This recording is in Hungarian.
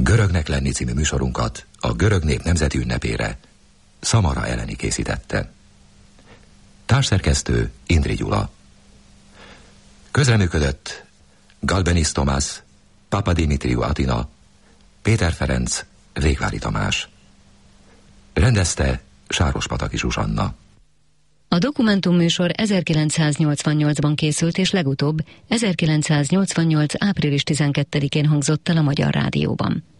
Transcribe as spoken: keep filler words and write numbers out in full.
Görögnek lenni című műsorunkat a görög nép nemzeti ünnepére Szamara Eleni készítette. Társszerkesztő Indri Gyula. Közreműködött Galbenis Tomás, Papadimitriou Atina, Péter Ferenc, Végvári Tamás. Rendezte Sárospataki Zsuzsanna. A dokumentumműsor ezerkilencszáznyolcvannyolcban készült, és legutóbb ezerkilencszáznyolcvannyolc április tizenkettedikén hangzott el a Magyar Rádióban.